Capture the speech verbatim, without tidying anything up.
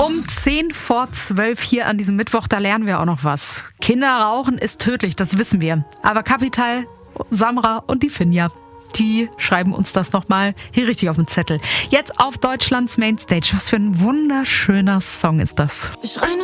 Um zehn vor zwölf hier an diesem Mittwoch, da lernen wir auch noch was. Kinderrauchen ist tödlich, das wissen wir. Aber Capital, Samra und die Finja, die schreiben uns das nochmal hier richtig auf den Zettel. Jetzt auf Deutschlands Mainstage. Was für ein wunderschöner Song ist das.